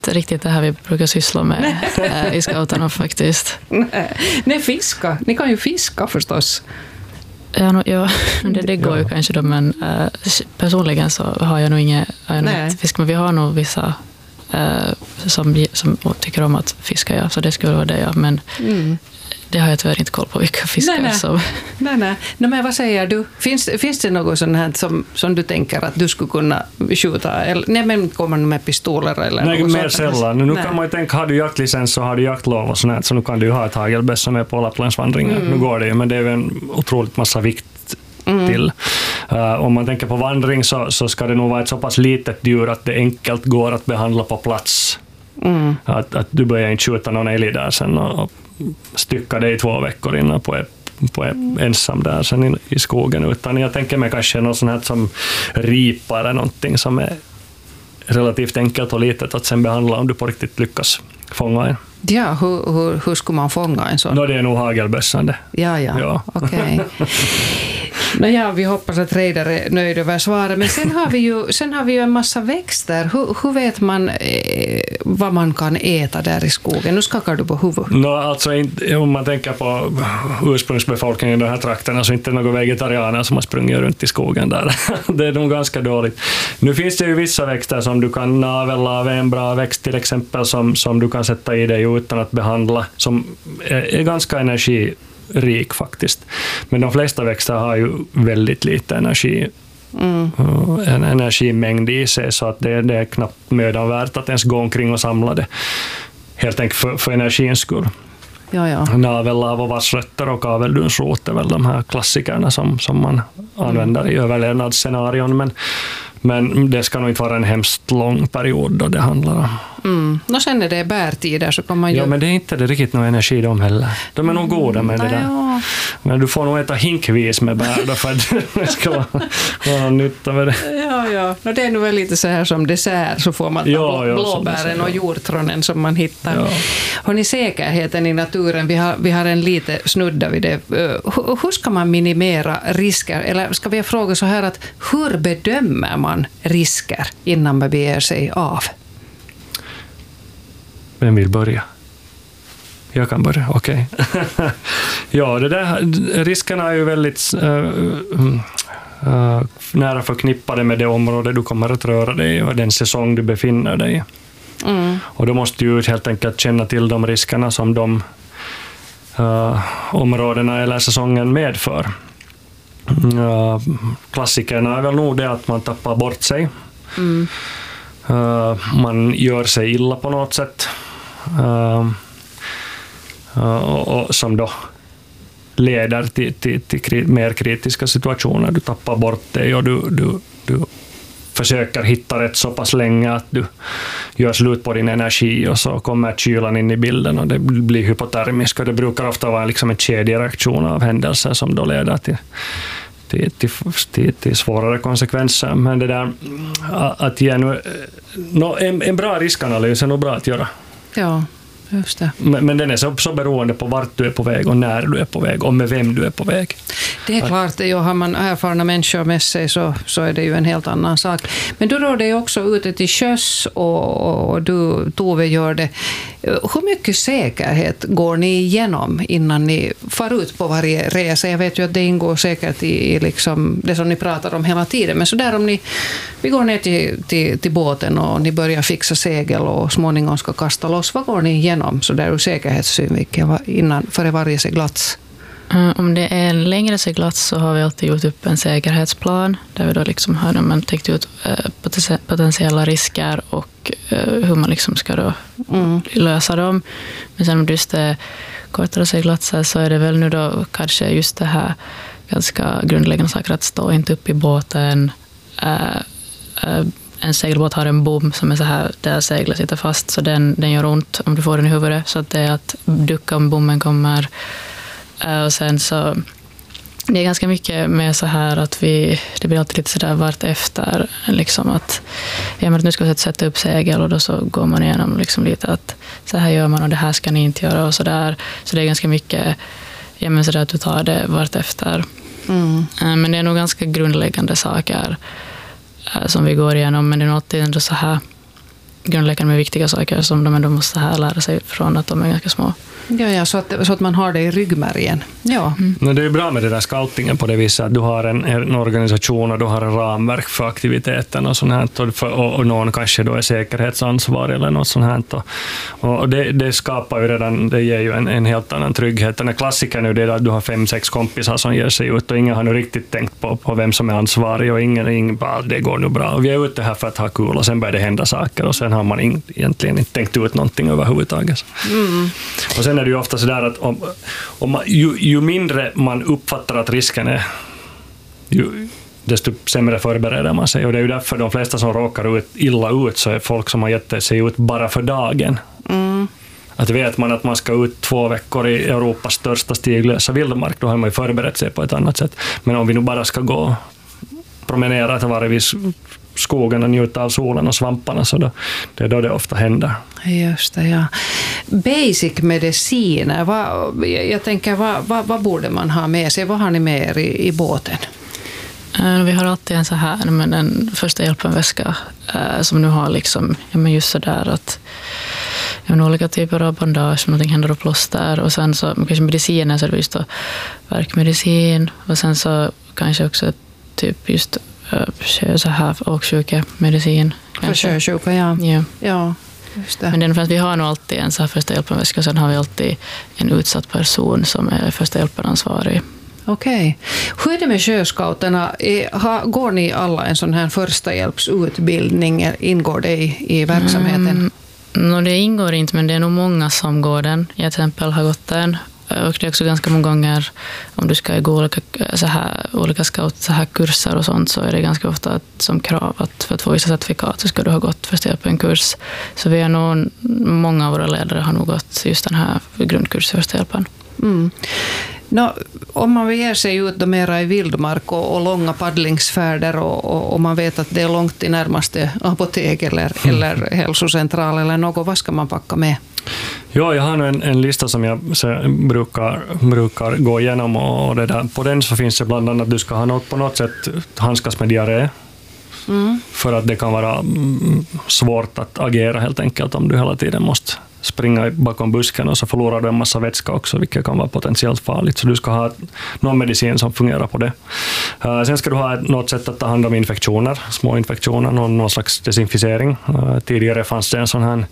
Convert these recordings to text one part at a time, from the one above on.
riktigt det här vi brukar syssla med i scouterna faktiskt. Nej, fiska. Ni kan ju fiska förstås. Ja, det går ju kanske då, men personligen så har jag nog inget fisk, men vi har nog vissa som tycker om att fiska, ja, så det skulle vara det, ja, men det har jag tyvärr inte koll på vilka fiskar som... Nej, men vad säger du? Finns det något sånt här som du tänker att du skulle kunna skjuta? Eller, nej, men kommer du med pistoler eller nej, något mer sånt? sällan. Nu kan man ju tänka, har du jaktlicens så har du jaktlov och sånt här, så nu kan du ju ha ett hagelbössa med på Lapplandsvandringen. Nu går det ju, men det är ju en otroligt massa vikt till. Om man tänker på vandring så ska det nog vara ett så pass litet djur att det enkelt går att behandla på plats. Att du börjar inte skjuta någon älg där sen och stycka det i 2 veckor innan på ensam där sen i skogen, utan jag tänker mig kanske något sånt här som ripa eller någonting som är relativt enkelt och litet att sen behandla om du på riktigt lyckas fånga en. Ja, hur skulle man fånga en sån? Det är nog hagelbössan det. Ja. Okej. Vi hoppas att Reidar är nöjd över svaret. Men sen har vi ju en massa växter. Hur vet man vad man kan äta där i skogen? Nu skakar du på huvudet. Alltså om man tänker på ursprungsbefolkningen i de här trakterna så inte några vegetarianer som har sprungit runt i skogen där. Det är nog ganska dåligt. Nu finns det ju vissa växter som du kan navel en bra växt till exempel som du kan sätta i dig utan att behandla, som är ganska energirik faktiskt. Men de flesta växter har ju väldigt lite en energimängd i sig, så att det är knappt mödan värt att ens gå omkring och samla det. Helt enkelt för energins skull. Ja. Navellav och vassrötter och kaveldunsrot är väl de här klassikerna som man använder i överlevnadsscenarion, men det ska nog inte vara en hemskt lång period då det handlar om. Och sen är det bärtider så kan man ju... Ja, men det är inte det riktigt någon energi de heller. De är nog goda med det där. Ja. Men du får nog äta hinkvis med bär då för att det ska vara nytta med det. Ja. Det är nog väl lite så här som dessert, så får man ta blåbären och hjortronen som man hittar. Ja. Har ni säkerheten i naturen? Vi har en lite snudda vid det. Hur ska man minimera risker? Eller ska vi fråga så här, att hur bedömer man risker innan man beger sig av? Vem vill börja? Jag kan börja, okej. Ja, det där, riskerna är ju väldigt nära förknippade med det område du kommer att röra dig i och den säsong du befinner dig i. Och då måste du helt enkelt känna till de riskerna som de områdena eller säsongen medför. Klassikerna är väl nog det att man tappar bort sig. Man gör sig illa på något sätt. Och som då leder till mer kritiska situationer. Du tappar bort dig och du försöker hitta rätt så pass länge att du gör slut på din energi, och så kommer kylan in i bilden och det blir hypotermisk, och det brukar ofta vara liksom en kedjereaktion av händelser som då leder till svårare konsekvenser. Men det där att ge en bra riskanalys är nog bra att göra. Ja, just det. Men den är så beroende på vart du är på väg och när du är på väg och med vem du är på väg. Det är klart, har man erfarna människor med sig så är det ju en helt annan sak. Men du rör dig också ute till sjöss och du, Tove, gör det. Hur mycket säkerhet går ni igenom innan ni far ut på varje resa? Jag vet ju att det ingår säkert i liksom det som ni pratar om hela tiden, men så där om vi går ner till båten och ni börjar fixa segel och småningom ska kasta loss, vad går ni igenom så där ur säkerhetssynvinkel före varje seglats? Om det är en längre seglats så har vi alltid gjort upp en säkerhetsplan där vi då liksom har täckt ut potentiella risker och hur man liksom ska då lösa dem. Men sen om just det kortare seglatser så är det väl nu då kanske just det här ganska grundläggande saker, att stå inte upp i båten. En segelbåt har en bom som är så här där seglet sitter fast, så den gör ont om du får den i huvudet, så att det är att ducka om bommen kommer. Och sen så det är ganska mycket med så här att det blir alltid lite så där vart efter liksom att nu ska vi sätta upp segel och då så går man igenom liksom lite att så här gör man och det här ska ni inte göra och så där, så det är ganska mycket så där att du tar det vart efter. Men det är nog ganska grundläggande saker som vi går igenom, men det är nog alltid ändå så här grundläggande med viktiga saker som de ändå måste här lära sig från att de är ganska små. Ja, så att man har det i ryggmärgen. Ja. Men det är ju bra med det där scoutingen på det viset att du har en organisation och du har en ramverk för aktiviteten och sånt här, och någon kanske då är säkerhetsansvarig eller något sånt här. Och det skapar ju redan, det ger ju en helt annan trygghet. Den här klassikern är ju att du har 5-6 kompisar som ger sig ut och ingen har nu riktigt tänkt på vem som är ansvarig och ingen bara, det går nu bra. Och vi är ute här för att ha kul och sen börjar det hända saker och sen har man egentligen inte tänkt ut någonting överhuvudtaget. Och sen är det ju ofta så där att ju mindre man uppfattar att risken är, desto sämre förbereder man sig. Och det är ju därför de flesta som råkar illa ut så är folk som har gett sig ut bara för dagen. Att vet man att man ska ut 2 veckor i Europas största stiglösa vildmark, då har man ju förberett sig på ett annat sätt. Men om vi nu bara ska gå promenera till varje skogen och njuta av solen och svamparna, så det är då det ofta händer. Just det, ja. Basic mediciner, jag tänker, vad borde man ha med sig? Vad har ni med er i båten? Vi har alltid en så här, men en första hjälpen-väska som nu har liksom, just så där att olika typer av bandage, om någonting händer och plåster, och sen så kanske mediciner, så är det just då värkmedicin, och sen så kanske också typ just så här åksjukemedicin. För sjösjuka, ja. Just det. Men den för att vi har nog alltid en så här första hjälpen-väska, och sen har vi alltid en utsatt person som är första hjälpen-ansvarig. Okej. Hur är det med sjöscouterna? Går ni alla en sån här första hjälpsutbildning? Ingår det i verksamheten? Det ingår inte, men det är nog många som går den. Jag till exempel har gått den. Och det är också ganska många gånger, om du ska gå olika kurser och sånt, så är det ganska ofta som krav att för att få vissa certifikat så ska du ha gått första hjälpen kurs. Så vi är nog, många av våra ledare har nog gått just den här grundkurs första hjälpen. Om man ger sig ut då mera i vildmark och långa paddlingsfärder och man vet att det är långt till närmaste apotek eller hälsocentral eller något, vad ska man packa med? Ja, jag har nu en lista som jag brukar gå igenom, och det där. På den så finns det bland annat att du ska ha på något sätt handskas med diarré. För att det kan vara svårt att agera helt enkelt om du hela tiden måste springa bakom busken, och så förlorar du en massa vätska också, vilket kan vara potentiellt farligt. Så du ska ha någon medicin som fungerar på det. Sen ska du ha något sätt att ta hand om infektioner, små infektioner, någon slags desinficering. Tidigare fanns det en sån här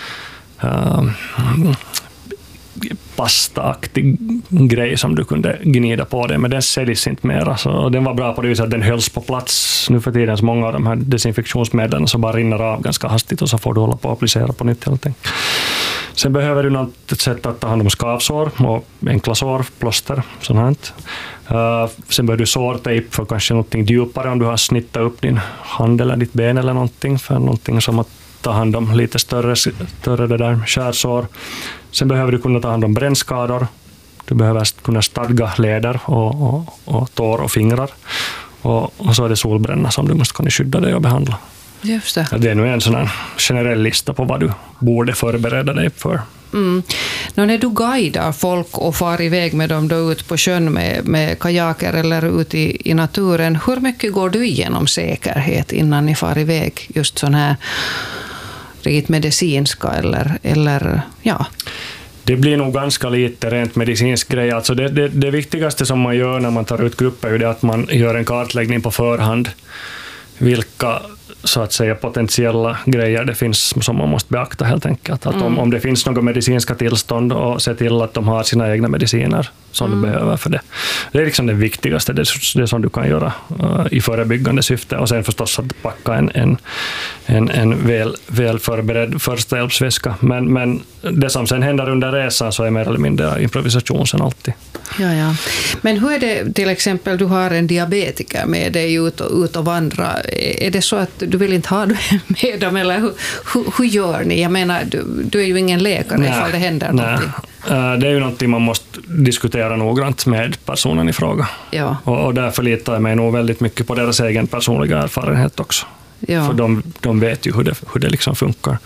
pastaaktig grej som du kunde gnida på det, men den säljs inte mer. Så den var bra på det viset att den hölls på plats. Nu för tiden så många av de här desinfektionsmedlen som bara rinner av ganska hastigt, och så får du hålla på och applicera på nytt helt enkelt. Sen behöver du något sätt att ta hand om skavsår och enkla sår, plåster, sånt här. Sen behöver du sårtejp för kanske någonting djupare om du har snittat upp din hand eller ditt ben eller någonting, för någonting som att ta hand om lite större det där skärsår. Sen behöver du kunna ta hand om brännskador. Du behöver kunna stadga leder och tår och fingrar. Och så är det solbränna som du måste kunna skydda dig och behandla. Just det. Det är nu en sån här generell lista på vad du borde förbereda dig för. När du guidar folk och far iväg med dem då ut på sjön med kajaker eller ut i naturen, hur mycket går du igenom säkerhet innan ni far iväg, just sån här riktigt medicinska eller ja? Det blir nog ganska lite rent medicinsk grej. Alltså det viktigaste som man gör när man tar ut grupper är det att man gör en kartläggning på förhand. Vilka så att säga potentiella grejer det finns som man måste beakta helt enkelt. Att om det finns några medicinska tillstånd, och se till att de har sina egna mediciner som du behöver för det. Det är liksom det viktigaste, det som du kan göra i förebyggande syfte. Och sen förstås att packa en väl förberedd första hjälpsväska. Men det som sen händer under resan så är mer eller mindre improvisation sen alltid. Ja. Men hur är det till exempel, du har en diabetiker med dig ut och vandra. Är det så att du vill inte ha det med dem, eller hur gör ni? Jag menar, du är ju ingen läkare ifall det händer någonting. Det är ju någonting man måste diskutera noggrant med personen i fråga. Ja. Och därför litar jag mig nog väldigt mycket på deras egen personliga erfarenhet också. Ja. För de vet ju hur det liksom funkar.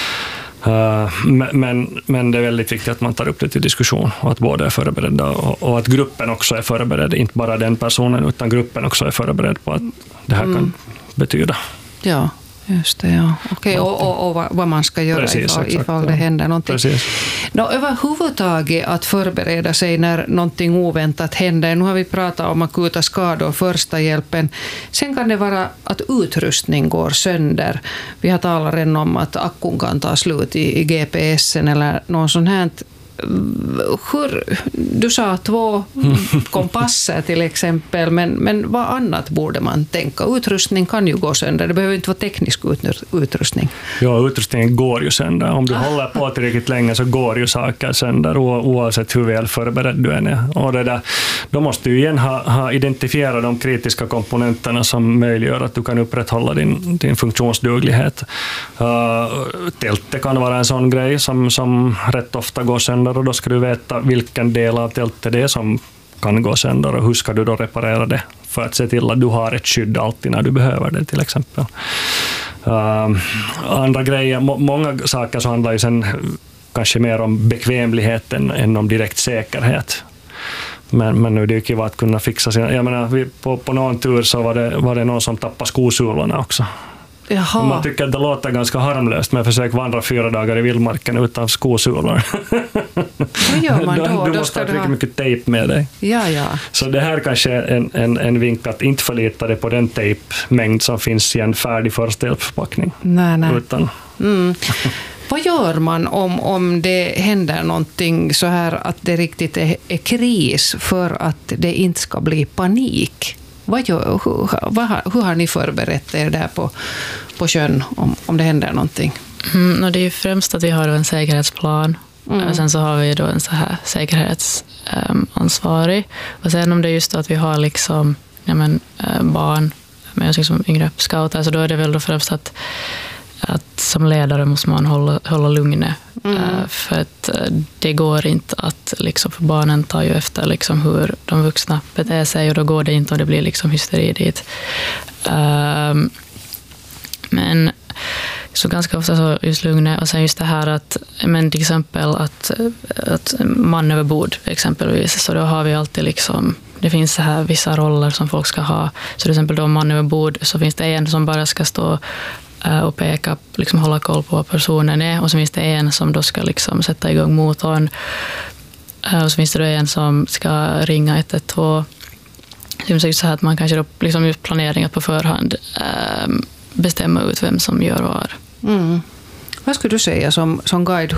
Men det är väldigt viktigt att man tar upp det till diskussion, och att båda är förberedda, och att gruppen också är förberedd, inte bara den personen utan gruppen också är förberedd på att det här kan betyda. Ja, Just det, ja. Okej, och vad man ska göra ifall det händer någonting. Precis. Överhuvudtaget att förbereda sig när någonting oväntat händer. Nu har vi pratat om akuta skador, första hjälpen. Sen kan det vara att utrustning går sönder. Vi har talat redan om att akkun kan ta slut i GPSen eller något sånt här. Du sa 2 kompasser till exempel, men vad annat borde man tänka? Utrustning kan ju gå sönder, det behöver inte vara teknisk utrustning. Ja, utrustningen går ju sönder. Om du håller på tillräckligt länge så går ju saker sönder oavsett hur väl förberedd du är. Och det där, då måste du igen ha identifierat de kritiska komponenterna som möjliggör att du kan upprätthålla din funktionsduglighet. Tältet kan vara en sån grej som rätt ofta går sönder, och då ska du veta vilken del av tältet det är som kan gå sönder och hur ska du då reparera det för att se till att du har ett skydd alltid när du behöver det till exempel. Andra grejer, många saker så handlar ju sen kanske mer om bekvämligheten än om direkt säkerhet. Men nu är det ju kul att kunna fixa sina... Jag menar, på någon tur så var det någon som tappade skosulorna också. Jaha. Man tycker att det låter ganska harmlöst, men försök vandra 4 dagar i vildmarken utan skosulor. Vad gör man då? Du måste ha mycket tejp med dig. Ja. Så det här kanske är en vink att inte förlita dig på den tejpmängd som finns i en färdig förstahjälpsförpackning. Nej. Utan... Vad gör man om det händer någonting så här att det riktigt är kris, för att det inte ska bli panik? Hur har ni förberett er där på sjön om det händer någonting? Det är ju främst att vi har en säkerhetsplan. Och sen så har vi då en så här säkerhetsansvarig. Och sen om det är just att vi har liksom, barn med liksom yngre scouter, så då är det väl då främst att som ledare måste man hålla lugnet. För att det går inte att liksom, för barnen tar ju efter liksom hur de vuxna beter sig, och då går det inte, och det blir liksom hysteri dit. Men så ganska ofta så just lugnet, och sen just det här att, men till exempel att man över bord exempelvis, så då har vi alltid liksom, det finns så här vissa roller som folk ska ha. Så till exempel då man över bord, så finns det en som bara ska stå och peka, liksom hålla koll på vad personen är, och så finns det en som då ska liksom sätta igång motorn, och så finns det då en som ska ringa 112. Det är så här att man kanske då liksom just planeringen på förhand bestämma ut vem som gör vad. Vad skulle du säga som guide?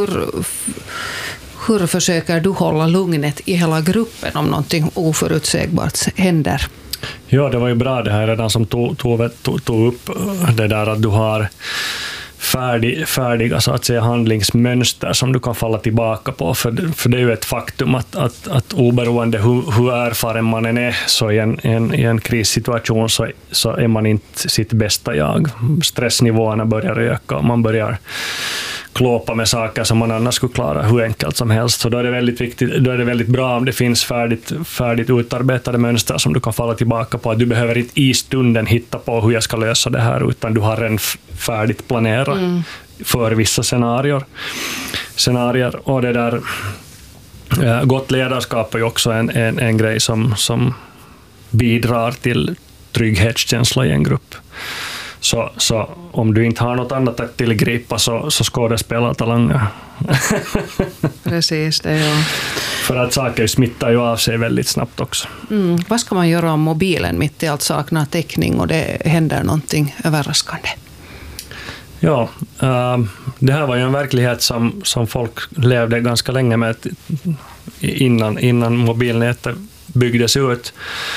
Hur försöker du hålla lugnet i hela gruppen om någonting oförutsägbart händer? Ja, det var ju bra det här redan som tog upp det där att du har färdiga så att säga handlingsmönster som du kan falla tillbaka på, för det är ju ett faktum att oberoende hur erfaren man än är, så i en krissituation så är man inte sitt bästa jag. Stressnivåerna börjar öka och man börjar klåpa med saker som man annars skulle klara hur enkelt som helst. Så då är det väldigt viktigt, då är det väldigt bra om det finns färdigt utarbetade mönster som du kan falla tillbaka på. Att du behöver inte i stunden hitta på hur jag ska lösa det här, utan du har redan färdigt planerat för vissa scenarier. Och det där gott ledarskap är ju också en grej som bidrar till trygghetskänsla i en grupp. Så om du inte har något annat att tillgripa så skådespelar talanger. Precis, det ja. För att saker smittar ju av sig väldigt snabbt också. Vad ska man göra om mobilen mitt i allt saknar täckning och det händer någonting överraskande? Ja, det här var ju en verklighet som folk levde ganska länge med innan mobilnätet byggdes ut.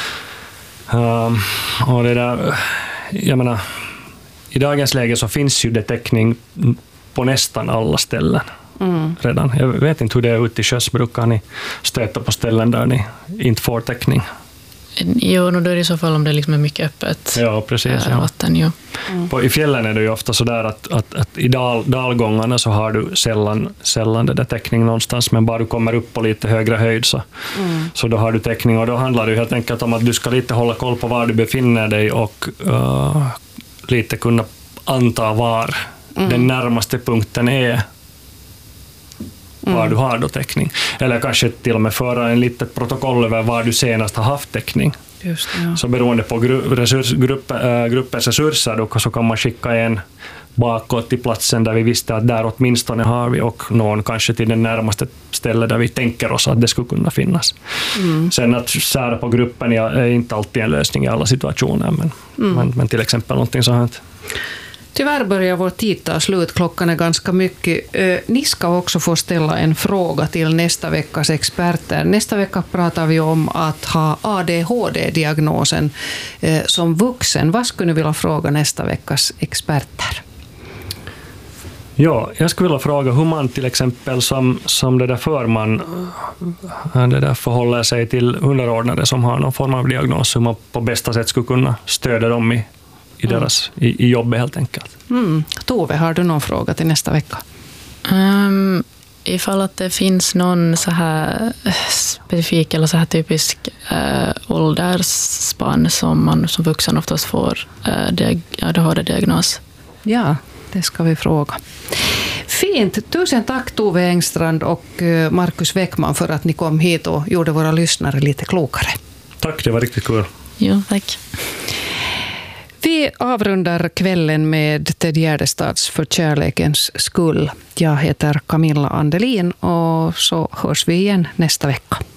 Och det där, jag menar, i dagens läge så finns ju det täckning på nästan alla ställen redan. Jag vet inte hur det är ute i sjöss. Brukar ni stöta på ställen där ni inte får täckning? Jo, då är det i så fall om det liksom är mycket öppet. Ja, precis. Vatten, ja. I fjällen är det ju ofta så där att i dalgångarna så har du sällan det där täckning någonstans, men bara du kommer upp på lite högre höjd så då har du täckning, och då handlar det helt enkelt om att du ska lite hålla koll på var du befinner dig och lite kunna anta var den närmaste punkten är var du har då täckning. Eller kanske till och med föra en litet protokoll över var du senast har haft täckning. Just det, ja. Så beroende på gruppens resurser då, så kan man skicka en bakåt till platsen där vi visste att där åtminstone har vi, och någon kanske till den närmaste stället där vi tänker oss att det skulle kunna finnas. Sen att sära på gruppen är inte alltid en lösning i alla situationer, men till exempel någonting sånt. Tyvärr börjar vår tid ta slut, klockan är ganska mycket. Ni ska också få ställa en fråga till nästa veckas experter. Nästa vecka pratar vi om att ha ADHD-diagnosen som vuxen. Vad skulle ni vilja fråga nästa veckas experter? Ja, jag skulle vilja fråga hur man till exempel som det där förman det där förhåller sig till underordnade som har någon form av diagnos, hur man på bästa sätt skulle kunna stödja dem i jobbet helt enkelt. Tove, har du någon fråga till nästa vecka? Ifall att det finns någon så här specifik eller så här typisk åldersspann som man som vuxen oftast får ADHD-diagnos. Ja, det ska vi fråga. Fint. Tusen tack Tove Engstrand och Markus Weckman för att ni kom hit och gjorde våra lyssnare lite klokare. Tack, det var riktigt kul. Jo, tack. Vi avrundar kvällen med Ted Gärdestads För kärlekens skull. Jag heter Camilla Andelin och så hörs vi igen nästa vecka.